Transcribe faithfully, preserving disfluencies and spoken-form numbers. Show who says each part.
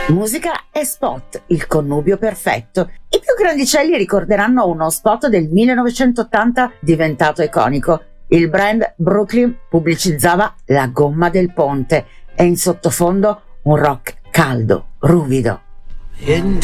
Speaker 1: Musica e spot, il connubio perfetto. I più grandicelli ricorderanno uno spot del millenovecentottanta diventato iconico. Il brand Brooklyn pubblicizzava la gomma del ponte e in sottofondo un rock caldo, ruvido.
Speaker 2: In